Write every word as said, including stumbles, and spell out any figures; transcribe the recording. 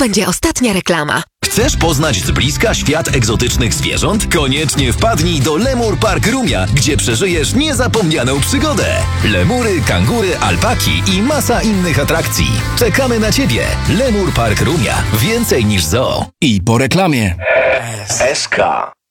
będzie ostatnia reklama. Chcesz poznać z bliska świat egzotycznych zwierząt? Koniecznie wpadnij do Lemur Park Rumia, gdzie przeżyjesz niezapomnianą przygodę. Lemury, kangury, alpaki i masa innych atrakcji. Czekamy na Ciebie. Lemur Park Rumia. Więcej niż zoo. I po reklamie. S K.